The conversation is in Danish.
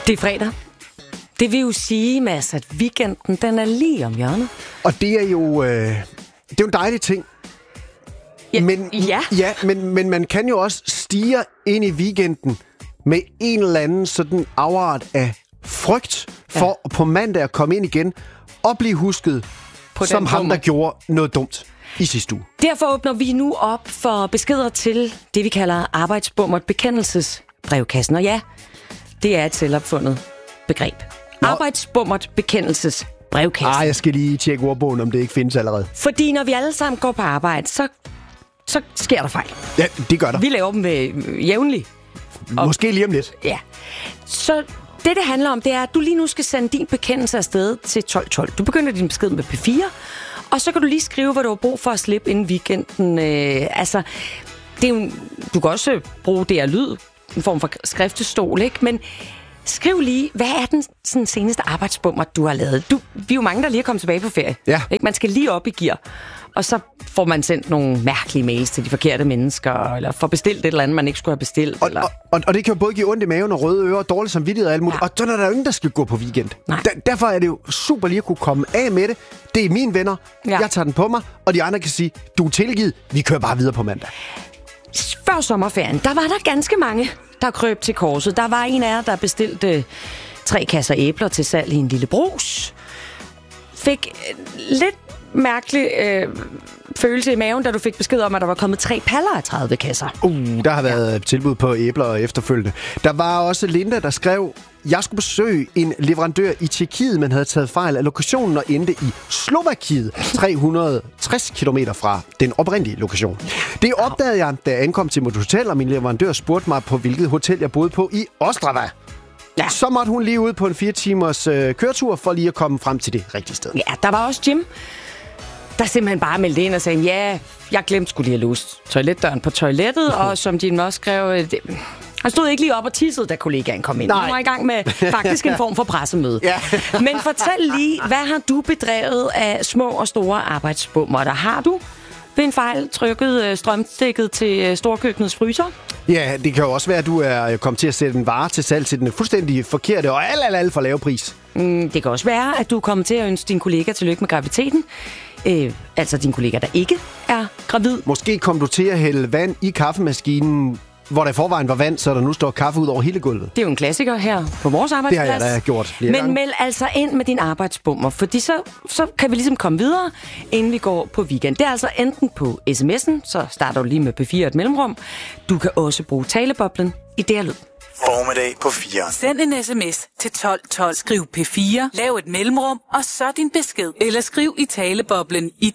Det er fredag. Det vil jo sige, Mads, at weekenden den er lige om hjørnet. Og det er jo en dejlig ting. Men man kan jo også stige ind i weekenden med en eller anden sådan afart af frygt for på mandag at komme ind igen og blive husket på som ham, der gjorde noget dumt i sidste uge. Derfor åbner vi nu op for beskeder til det, vi kalder arbejdsbummert bekendelsesbrevkassen. Og ja, det er et selvopfundet begreb. Arbejdsbummert bekendelsesbrevkassen. Jeg skal lige tjekke ordbogen, om det ikke findes allerede. Fordi når vi alle sammen går på arbejde, så sker der fejl. Ja, det gør der. Vi laver dem jævnligt. Måske lige om lidt. Ja. Så det handler om, det er, at du lige nu skal sende din bekendelse afsted til 12.12. Du begynder din besked med P4, og så kan du lige skrive, hvad du har brug for at slippe inden weekenden. Det er jo, du kan også bruge det her lyd, en form for skriftestol, ikke? Men skriv lige, hvad er den sådan, seneste arbejdsbummer, du har lavet? Vi er jo mange, der lige er kommet tilbage på ferie. Ja. Ikke? Man skal lige op i gear. Og så får man sendt nogle mærkelige mails til de forkerte mennesker, eller får bestilt et eller andet, man ikke skulle have bestilt. Og det kan jo både give ondt i maven og røde ører, og dårlig samvittighed og alt muligt. Ja. Og så er der jo ingen, der skal gå på weekend. Derfor er det jo super lige at kunne komme af med det. Det er mine venner. Ja. Jeg tager den på mig, og de andre kan sige, du er tilgivet, vi kører bare videre på mandag. Før sommerferien, der var der ganske mange, der krøb til korset. Der var en af jer, der bestilte 3 kasser æbler til salg i en lille brus. Fik lidt mærkelig følelse i maven, da du fik besked om, at der var kommet 3 paller af 30 kasser. Der har været tilbud på æbler og efterfølgende. Der var også Linda, der skrev, jeg skulle besøge en leverandør i Tjekkiet, men havde taget fejl af lokationen og endte i Slovakiet, 360 km fra den oprindelige lokation. Det opdagede jeg, da jeg ankom til mit hotel, og min leverandør spurgte mig på, hvilket hotel jeg boede på i Ostrava. Ja. Så måtte hun lige ud på en 4 timers køretur for lige at komme frem til det rigtige sted. Ja, der var også Jim, der simpelthen bare meldte ind og sagde, ja, jeg glemte skulle lige at låse toiletdøren på toilettet, og som Jim også skrev, han stod ikke lige op og tissede, da kollegaen kom ind. Han var i gang med faktisk en form for pressemøde. Ja. Men fortæl lige, hvad har du bedrevet af små og store arbejdsbummer? Der har du ved en fejl trykket strømstikket til storkøkkenets fryser? Ja, det kan jo også være, at du er kommet til at sætte en vare til salg til den fuldstændig forkerte og alt for lave pris. Det kan også være, at du er kommet til at ønske din kollega tillykke med graviditeten. Altså din kollega, der ikke er gravid. Måske kom du til at hælde vand i kaffemaskinen, hvor der i forvejen var vand, så der nu står kaffe ud over hele gulvet. Det er jo en klassiker her på vores arbejdsplads. Det har jeg da gjort flere gange. Men meld altså ind med din arbejdsbummer, fordi så kan vi ligesom komme videre, inden vi går på weekend. Det er altså enten på sms'en, så starter du lige med P4 et mellemrum. Du kan også bruge taleboblen i det her lyd. Formiddag på 4. Send en sms til 1212. Skriv P4, lav et mellemrum, og så din besked. Eller skriv i taleboblen i